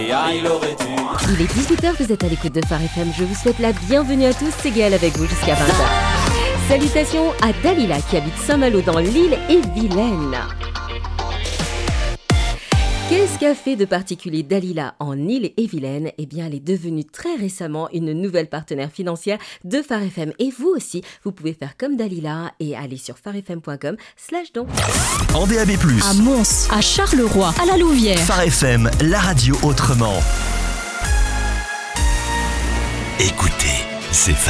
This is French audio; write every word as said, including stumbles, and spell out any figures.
Il aurait dû. Il est dix-huit heures, vous êtes à l'écoute de Phare F M. Je vous souhaite la bienvenue à tous. C'est Gaëlle avec vous jusqu'à vingt heures. Salutations à Dalila qui habite Saint-Malo dans l'île-et-Vilaine. Qu'est-ce qu'a fait de particulier Dalila en Île-et-Vilaine ? Eh bien, elle est devenue très récemment une nouvelle partenaire financière de Phare F M. Et vous aussi, vous pouvez faire comme Dalila et aller sur pharefm point com slash don. En D A B plus, à Mons, à Charleroi, à la Louvière. Phare F M, la radio autrement. Écoutez, c'est Phare.